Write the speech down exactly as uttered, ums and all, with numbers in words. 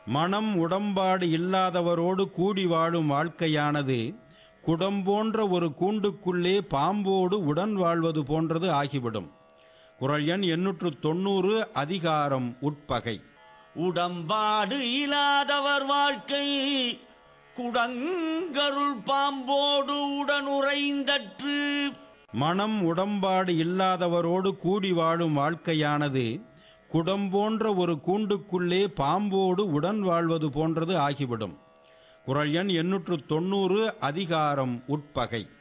மனம் உடம்பாடு இல்லாதவரோடு கூடி வாழும் வாழ்க்கையானது குடம்போன்ற ஒரு கூண்டுக்குள்ளே பாம்போடு உடன் வாழ்வது போன்றது ஆகிவிடும். குறள் எண் எண்ணூற்று தொண்ணூறு, அதிகாரம் உட்பகை. உடம்பாடு இல்லாதவர் வாழ்க்கை குடங்கருள் பாம்போடு உடனுறைந்தற்று. மனம் உடம்பாடு இல்லாதவரோடு கூடி வாழும் வாழ்க்கையானது குடம்போன்ற ஒரு கூண்டுக்குள்ளே பாம்போடு உடன் வாழ்வது போன்றது ஆகிவிடும். குறள் எண் எண்ணூற்று தொண்ணூறு, அதிகாரம் உட்பகை.